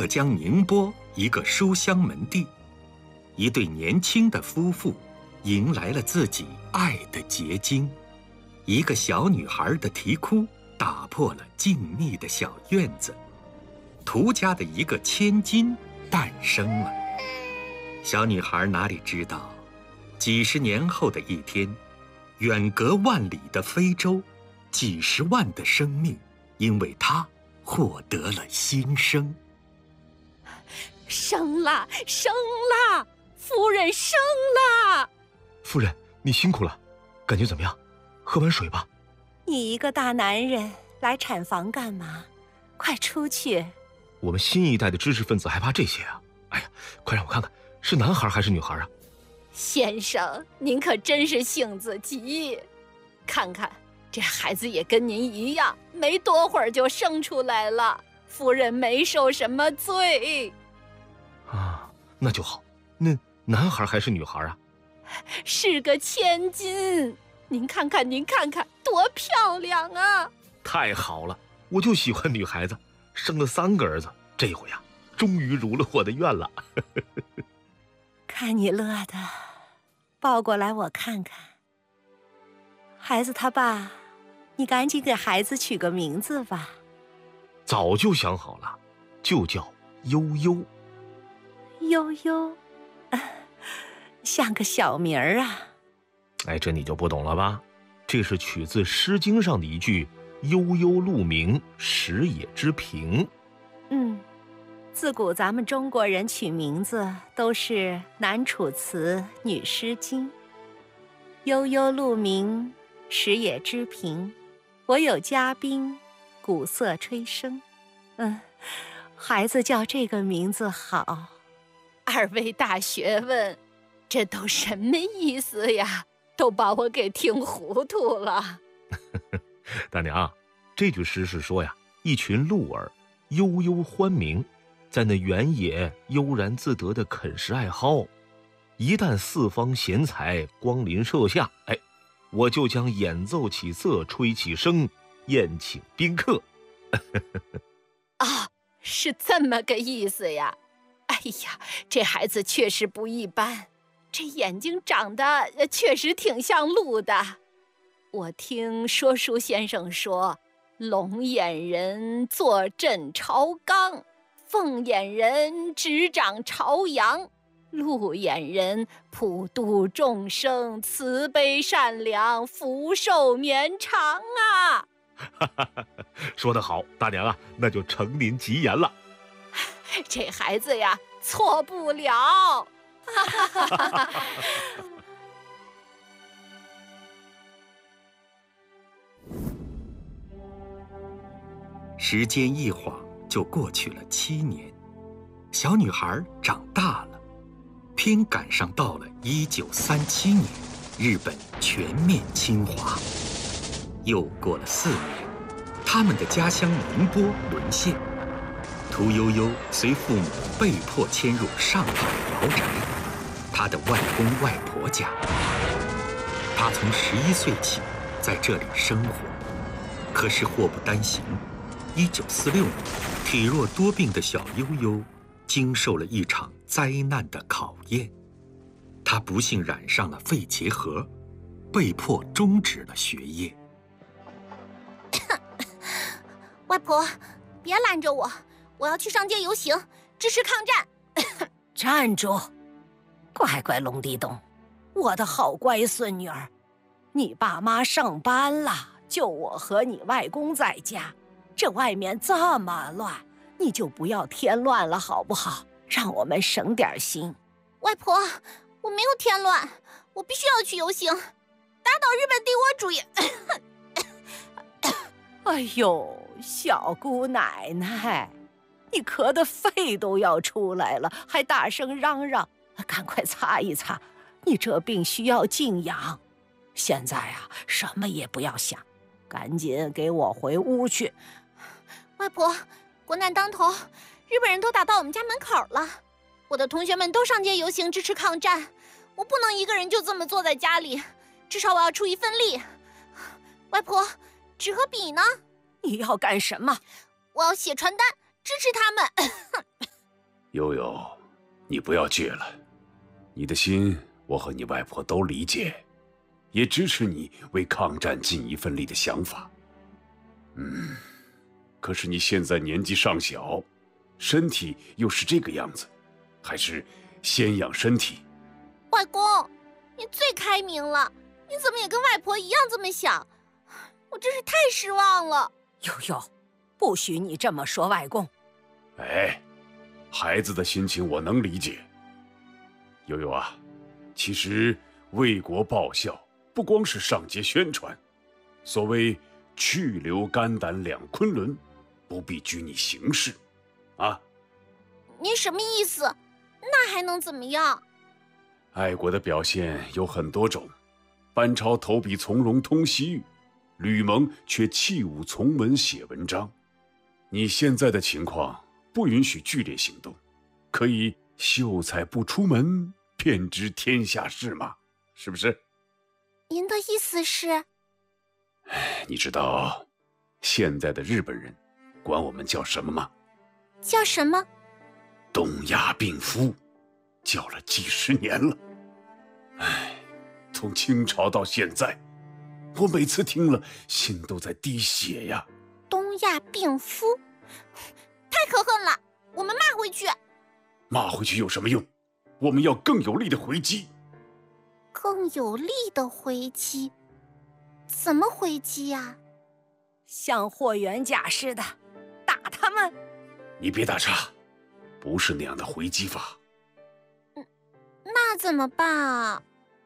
浙江宁波一个书香门第，一对年轻的夫妇迎来了自己爱的结晶。一个小女孩的啼哭打破了静谧的小院子，涂家的一个千金诞生了。小女孩哪里知道，几十年后的一天，远隔万里的非洲，几十万的生命因为她获得了新生。 生了，生了，夫人生了！ 夫人，你辛苦了，感觉怎么样？喝碗水吧。 你一个大男人来产房干嘛？快出去！ 我们新一代的知识分子还怕这些啊？哎呀，快让我看看，是男孩还是女孩啊？ 先生，您可真是性子急。看看，这孩子也跟您一样，没多会儿就生出来了。夫人没受什么罪。 啊，那就好。那男孩还是女孩啊？ 是个千金。您看看，您看看，多漂亮啊！ 太好了，我就喜欢女孩子，生了3个儿子，这回啊，终于如了我的愿了。 看你乐的，抱过来我看看。孩子他爸，你赶紧给孩子取个名字吧。 早就想好了，就叫悠悠。 悠悠，像个小名儿啊。 哎，这你就不懂了吧？这是取自《诗经》上的一句“悠悠鹿鸣，食野之苹”。 自古咱们中国人取名字都是男楚辞，女诗经。悠悠鹿鸣，食野之苹。我有嘉宾，鼓瑟吹笙。孩子叫这个名字好。二位大学问，这都什么意思呀？都把我给听糊涂了。 大娘，这句诗是说呀，一群鹿儿悠悠欢鸣，在那原野悠然自得地啃食艾蒿。一旦四方贤才光临舍下，哎，我就将演奏起瑟，吹起笙，宴请宾客。 啊，是这么个意思呀。哎呀，这孩子确实不一般，这眼睛长得确实挺像鹿的。我听说书先生说，龙眼人坐镇朝纲，凤眼人执掌朝阳，鹿眼人普度众生，慈悲善良，福寿绵长啊。 说得好，大娘啊，那就承您吉言了。 这孩子呀，错不了。 时间一晃就过去了7年，小女孩长大了，偏赶上到了1937年，日本全面侵华。又过了4年，他们的家乡宁波沦陷，屠呦呦随父母被迫迁入上海豪宅，她的外公外婆家。她从11岁起在这里生活，可是祸不单行，1946年，体弱多病的小悠悠经受了一场灾难的考验，她不幸染上了肺结核，被迫终止了学业。 外婆，别拦着我，我要去上街游行，支持抗战。 站住！乖乖龙地洞，我的好乖孙女儿，你爸妈上班了，就我和你外公在家，这外面这么乱，你就不要添乱了好不好？让我们省点心。 外婆，我没有添乱，我必须要去游行，打倒日本帝国主义。 哎呦，小姑奶奶，你咳得肺都要出来了，还大声嚷嚷，赶快擦一擦，你这病需要静养。现在啊，什么也不要想，赶紧给我回屋去。 外婆，国难当头，日本人都打到我们家门口了，我的同学们都上街游行支持抗战，我不能一个人就这么坐在家里，至少我要出一份力。外婆，纸和笔呢？ 你要干什么？ 我要写传单支持他们。 悠悠，你不要倔了，你的心我和你外婆都理解，也支持你为抗战尽一份力的想法。可是你现在年纪尚小，身体又是这个样子，还是先养身体。 外公，你最开明了，你怎么也跟外婆一样这么想？我真是太失望了。 悠悠，不许你这么说外公。 哎，孩子的心情我能理解。悠悠啊，其实为国报效不光是上街宣传，所谓去留肝胆两昆仑，不必拘泥形式啊。 您什么意思？那还能怎么样？ 爱国的表现有很多种，班超投笔从戎通西域，吕蒙却弃武从文写文章。你现在的情况不允许剧烈行动，可以秀才不出门，便知天下事嘛，是不是？ 您的意思是？ 你知道现在的日本人管我们叫什么吗？ 叫什么？ 东亚病夫，叫了几十年了。从清朝到现在，我每次听了心都在滴血呀。 东亚病夫，太可恨了，我们骂回去。 骂回去有什么用？我们要更有力的回击。 更有力的回击？怎么回击呀？ 像霍元甲似的，打他们。 你别打岔，不是那样的回击法。 那怎么办啊？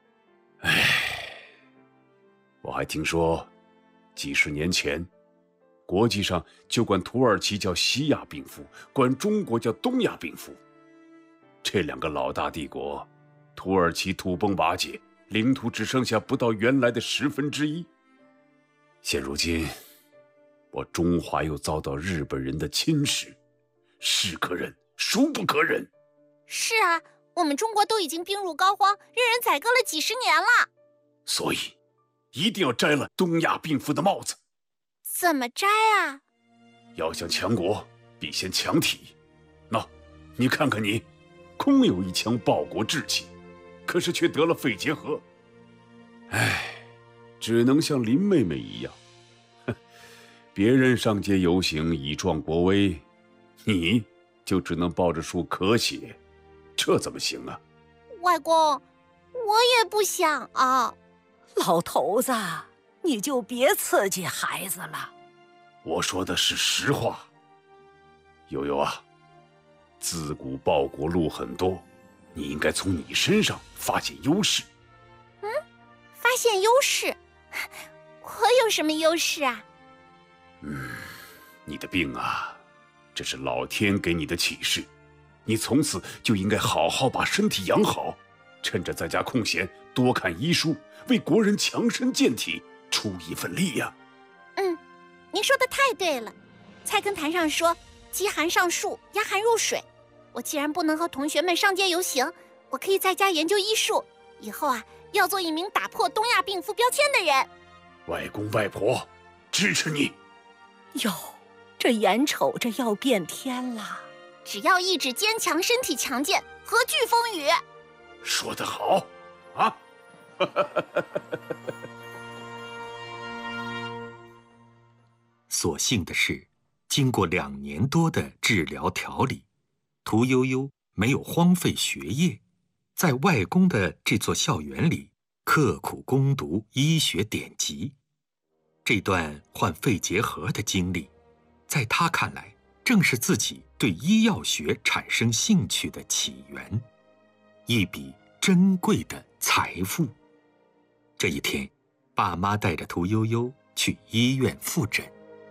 我还听说，几十年前，国际上就管土耳其叫西亚病夫，管中国叫东亚病夫。这两个老大帝国，土耳其土崩瓦解，领土只剩下不到原来的1/10。现如今，我中华又遭到日本人的侵蚀，是可忍，孰不可忍？ 是啊，我们中国都已经病入膏肓，任人宰割了几十年了。 所以，一定要摘了东亚病夫的帽子。 怎么摘啊？ 要想强国，必先强体。你看看你，空有一腔报国志气，可是却得了肺结核。只能像林妹妹一样，别人上街游行以壮国威，你就只能抱着树咳血，这怎么行啊？ 外公，我也不想啊。 老头子，你就别刺激孩子了。 我说的是实话。悠悠啊，自古报国路很多，你应该从你身上发现优势。 发现优势？我有什么优势啊？ 你的病啊，这是老天给你的启示，你从此就应该好好把身体养好，趁着在家空闲多看医书，为国人强身健体出一份力呀。 您说的太对了。菜根谭上说，饥寒上树，压寒入水。我既然不能和同学们上街游行，我可以在家研究医术，以后啊，要做一名打破东亚病夫标签的人。 外公外婆支持你。 哟，这眼瞅着要变天了。 只要意志坚强，身体强健，何惧风雨？ 说得好啊！ 所幸的是，经过2年多的治疗调理，屠呦呦没有荒废学业，在外公的这座校园里刻苦攻读医学典籍。这段患肺结核的经历，在他看来，正是自己对医药学产生兴趣的起源，一笔珍贵的财富。这一天，爸妈带着屠呦呦去医院复诊。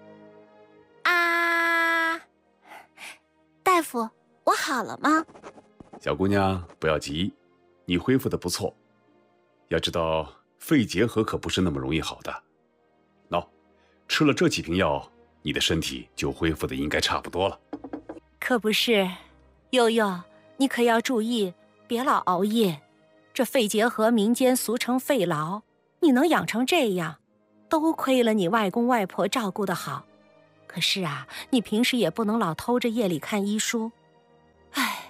大夫，我好了吗？ 小姑娘，不要急，你恢复得不错。要知道，肺结核可不是那么容易好的。吃了这几瓶药，你的身体就恢复得应该差不多了。 可不是，悠悠，你可要注意，别老熬夜。这肺结核民间俗称肺痨，你能养成这样，都亏了你外公外婆照顾得好。可是啊，你平时也不能老偷着夜里看医书。哎，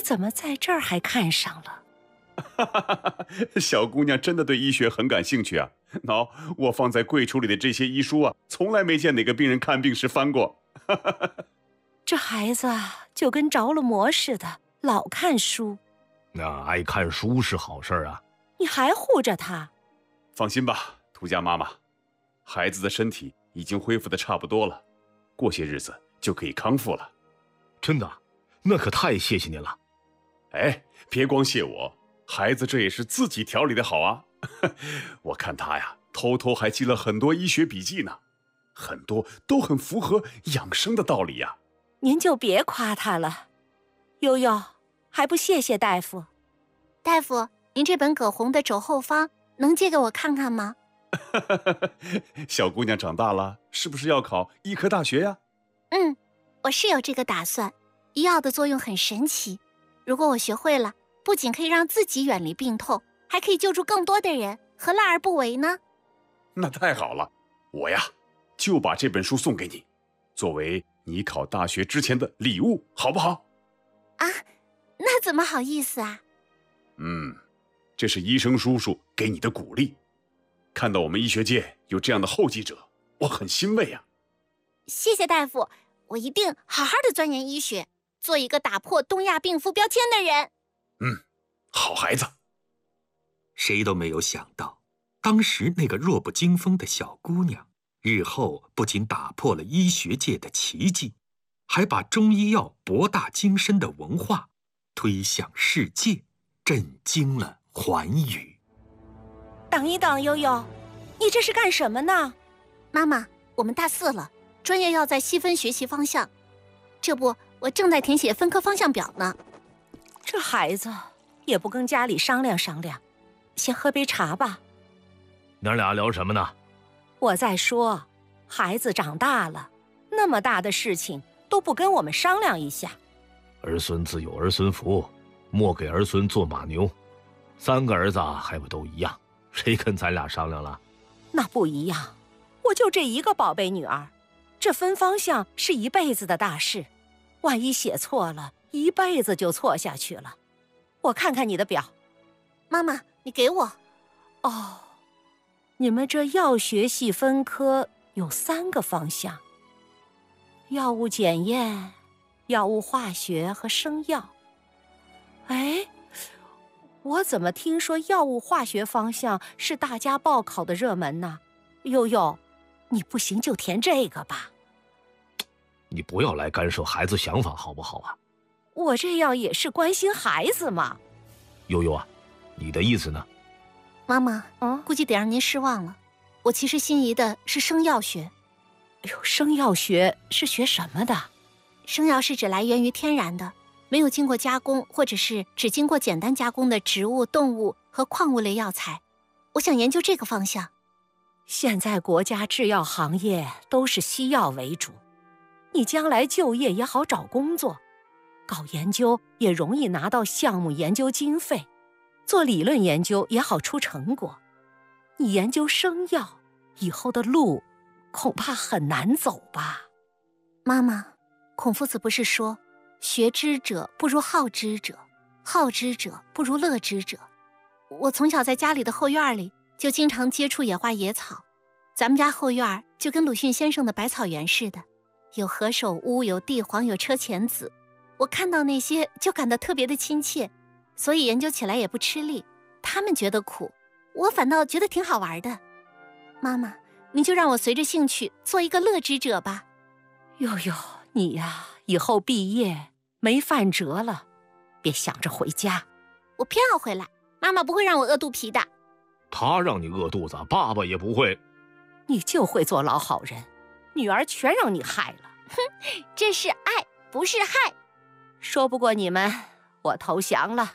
怎么在这儿还看上了？ 小姑娘真的对医学很感兴趣啊！喏，我放在柜橱里的这些医书啊，从来没见哪个病人看病时翻过。 这孩子就跟着了魔似的，老看书。 那爱看书是好事啊。 你还护着他？ 放心吧，涂家妈妈，孩子的身体已经恢复得差不多了，过些日子就可以康复了。 真的？那可太谢谢您了。 哎，别光谢我，孩子这也是自己调理的好啊。我看他呀，偷偷还记了很多医学笔记呢，很多都很符合养生的道理呀。 您就别夸他了。悠悠，还不谢谢大夫？ 大夫，您这本葛洪的肘后方能借给我看看吗？ 小姑娘长大了，是不是要考医科大学呀？ 嗯，我是有这个打算。医药的作用很神奇，如果我学会了，不仅可以让自己远离病痛，还可以救助更多的人，何乐而不为呢？ 那太好了，我呀就把这本书送给你，作为你考大学之前的礼物，好不好？ 啊，那怎么好意思啊？ 这是医生叔叔给你的鼓励。看到我们医学界有这样的后继者，我很欣慰啊。 谢谢大夫，我一定好好的钻研医学，做一个打破东亚病夫标签的人。 好孩子。 谁都没有想到，当时那个弱不禁风的小姑娘，日后不仅打破了医学界的奇迹，还把中医药博大精深的文化推向世界，震惊了寰宇。 等一等，悠悠，你这是干什么呢？ 妈妈，我们大4了，专业要在细分学习方向，这不，我正在填写分科方向表呢。 这孩子也不跟家里商量商量，先喝杯茶吧。 娘俩聊什么呢？ 我在说，孩子长大了，那么大的事情都不跟我们商量一下。 儿孙自有儿孙福，莫给儿孙做马牛。3个儿子还不都一样，谁跟咱俩商量了？ 那不一样，我就这一个宝贝女儿，这分方向是一辈子的大事，万一写错了，一辈子就错下去了。我看看你的表。 妈妈，你给我。 哦，你们这药学系分科有3个方向：药物检验、药物化学和生药。哎，我怎么听说药物化学方向是大家报考的热门呢？悠悠，你不行就填这个吧。 你不要来干涉孩子想法好不好啊？ 我这样也是关心孩子嘛。 悠悠啊，你的意思呢？ 妈妈，估计得让您失望了。我其实心仪的是生药学。 哎呦，生药学是学什么的？ 生药是指来源于天然的，没有经过加工，或者是只经过简单加工的植物、动物和矿物类药材。我想研究这个方向。 现在国家制药行业都是西药为主，你将来就业也好找工作，搞研究也容易拿到项目研究经费，做理论研究也好出成果。你研究生药，以后的路恐怕很难走吧？ 妈妈，孔夫子不是说，学之者不如好之者，好之者不如乐之者。我从小在家里的后院里就经常接触野花野草，咱们家后院就跟鲁迅先生的百草园似的，有何首乌，有地黄，有车前子。我看到那些就感到特别的亲切，所以研究起来也不吃力。他们觉得苦，我反倒觉得挺好玩的。妈妈，您就让我随着兴趣做一个乐之者吧。 悠悠，你呀，以后毕业没饭辙了，别想着回家。 我偏要回来，妈妈不会让我饿肚皮的。 他让你饿肚子，爸爸也不会。 你就会做老好人，女儿全让你害了。 哼，这是爱，不是害。 说不过你们，我投降了。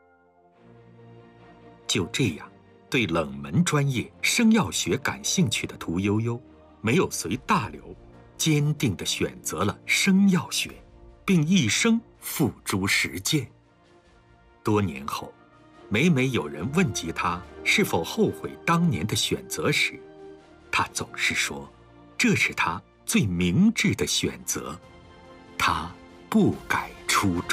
就这样，对冷门专业生药学感兴趣的屠呦呦，没有随大流，坚定地选择了生药学，并一生付诸实践。多年后，每有人问及他是否后悔当年的选择时，他总是说，这是他最明智的选择，他不改初衷。